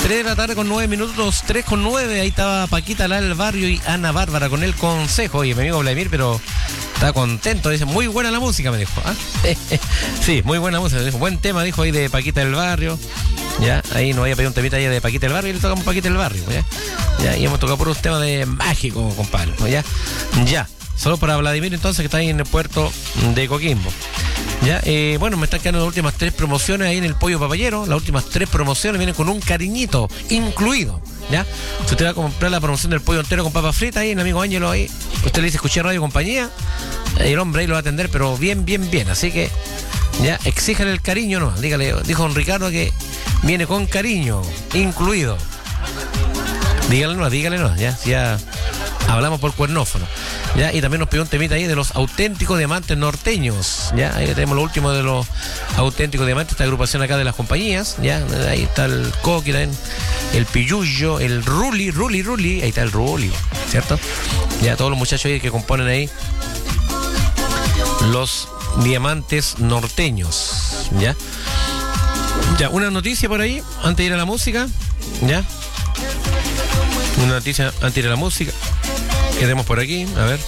3 de la tarde con 9 minutos, 3 con 9. Ahí estaba Paquita la del Barrio y Ana Bárbara con el consejo. Oye, mi amigo Vladimir, pero está contento. Dice, muy buena la música, me dijo. ¿Ah? Sí, muy buena música. Dijo, buen tema, dijo ahí de Paquita del Barrio. Ya, ahí nos había pedido un temita ahí de Paquita del Barrio y le tocamos Paquita del Barrio. Ya, y hemos tocado puros temas de mágico, compadre. Ya. Solo para Vladimir, entonces, que está ahí en el puerto de Coquimbo. Ya, bueno, me están quedando las últimas 3 promociones ahí en el Pollo Papayero. Las últimas 3 promociones vienen con un cariñito incluido. ¿Ya? Si usted va a comprar la promoción del pollo entero con papas fritas, ahí el amigo Ángelo ahí, usted le dice, escuché Radio Compañía, el hombre ahí lo va a atender, pero bien. Así que, ya, exíjale el cariño, ¿no? Dígale, dijo don Ricardo que viene con cariño incluido. Dígale no, ya hablamos por cuernófono. Ya, y también nos pidió un temita ahí de los auténticos diamantes norteños. Ya, ahí tenemos lo último de los auténticos diamantes, esta agrupación acá de las compañías. Ya, ahí está el Coqui, el Pillullo, el Ruli, ahí está el Ruli, ¿cierto? Ya, todos los muchachos ahí que componen ahí los diamantes norteños. Ya, una noticia por ahí antes de ir a la música. Ya, una noticia antes de ir a la música. ¿Qué tenemos por aquí? A ver.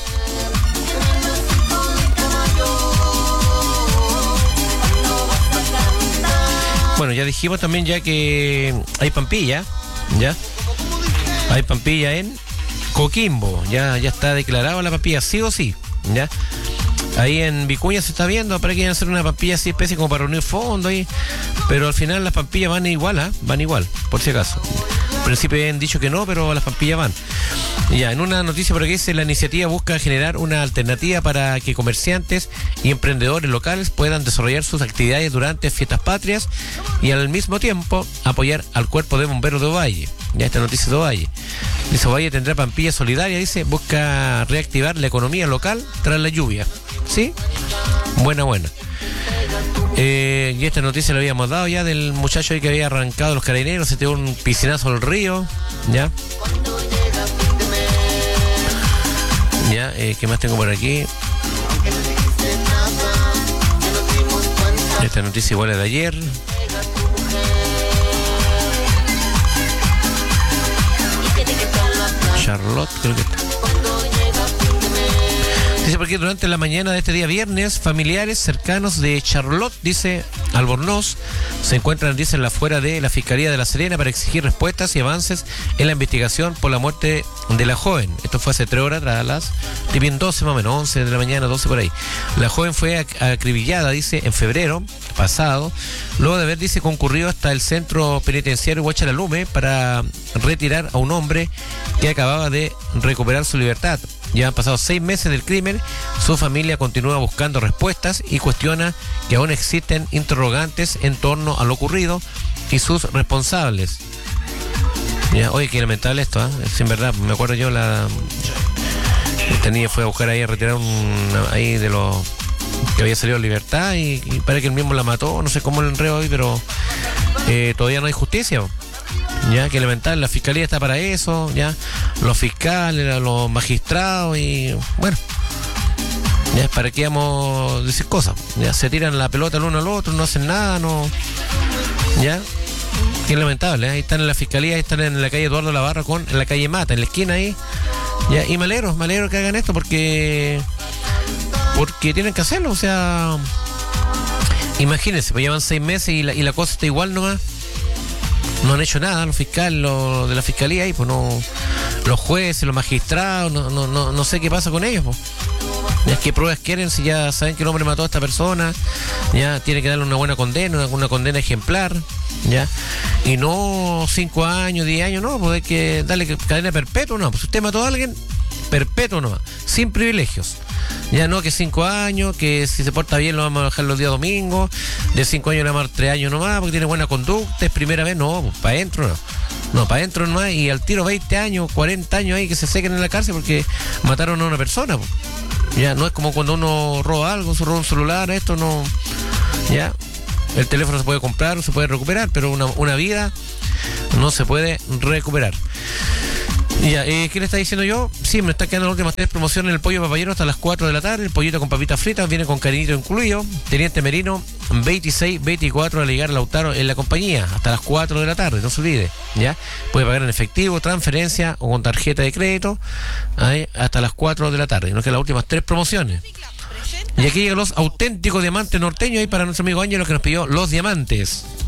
Bueno, ya dijimos también ya que hay Pampilla, ¿ya? Hay Pampilla en Coquimbo, ya está declarada la Pampilla, sí o sí, ¿ya? Ahí en Vicuña se está viendo, para que quieren hacer una Pampilla así especie como para reunir fondos ahí, pero al final las Pampillas van igual, van igual, por si acaso. Al principio habían dicho que no, pero las Pampillas van. Ya, en una noticia por aquí dice, la iniciativa busca generar una alternativa para que comerciantes y emprendedores locales puedan desarrollar sus actividades durante fiestas patrias y al mismo tiempo apoyar al Cuerpo de Bomberos de Ovalle. Ya, esta noticia de Ovalle. Dice, Ovalle tendrá Pampilla Solidaria, dice, busca reactivar la economía local tras la lluvia. ¿Sí? Buena. Y esta noticia la habíamos dado ya del muchacho ahí que había arrancado los carabineros, se tiró un piscinazo al río. Ya. Ya, ¿qué más tengo por aquí? Esta noticia igual es de ayer. Charlotte, creo que está. Dice porque durante la mañana de este día viernes, familiares cercanos de Charlotte, dice Albornoz, se encuentran, dice, en la afuera de la Fiscalía de La Serena para exigir respuestas y avances en la investigación por la muerte de la joven. Esto fue hace 3 horas atrás, a las 12 más o menos, 11 de la mañana, 12 por ahí. La joven fue acribillada, dice, en febrero pasado, luego de haber, dice, concurrido hasta el centro penitenciario Huachalalume para retirar a un hombre que acababa de recuperar su libertad. Ya han pasado 6 meses del crimen, su familia continúa buscando respuestas y cuestiona que aún existen interrogantes en torno a lo ocurrido y sus responsables. Ya, oye, qué lamentable esto, es en verdad, me acuerdo yo, fue a buscar ahí a retirar ahí de los que había salido en libertad y parece que él mismo la mató, no sé cómo el enredo hoy, pero todavía no hay justicia. Ya, que lamentable, la fiscalía está para eso, ya, los fiscales, los magistrados y bueno, ya, para qué vamos a decir cosas, ya, se tiran la pelota el uno al otro, no hacen nada, no, ya, qué lamentable, ahí están en la fiscalía, ahí están en la calle Eduardo Lavarra en la calle Mata, en la esquina ahí, ya, y me alegro que hagan esto porque tienen que hacerlo, o sea, imagínense, pues llevan 6 meses y la cosa está igual nomás. No han hecho nada los fiscales, de la fiscalía ahí, pues no, los jueces, los magistrados, no sé qué pasa con ellos, pues. Ya, ¿qué pruebas quieren si ya saben que el hombre mató a esta persona? Ya tiene que darle una buena condena, una condena ejemplar, ya, y no 5 años, 10 años, no, pues hay que darle cadena perpetua, no, pues si usted mató a alguien, perpetuo nomás, sin privilegios. Ya no que 5 años, que si se porta bien lo vamos a dejar los días domingos, de 5 años le vamos a dar 3 años nomás, porque tiene buena conducta, es primera vez, no, pues para adentro no, para adentro nomás, y al tiro 20 años, 40 años ahí que se sequen en la cárcel porque mataron a una persona, pues. Ya no es como cuando uno roba algo, se roba un celular, esto no, ya, el teléfono se puede comprar o se puede recuperar, pero una vida no se puede recuperar. Ya, ¿qué le está diciendo yo? Sí, me están quedando las últimas 3 promociones en el pollo papayero hasta las 4 de la tarde. El pollito con papitas fritas viene con cariñito incluido. Teniente Merino, 26, 24 a ligar Lautaro en la compañía hasta las 4 de la tarde, no se olvide. ¿Ya? Puede pagar en efectivo, transferencia o con tarjeta de crédito ahí, hasta las 4 de la tarde. No es que las últimas 3 promociones. Y aquí llegan los auténticos diamantes norteños ahí para nuestro amigo Ángelo que nos pidió los diamantes.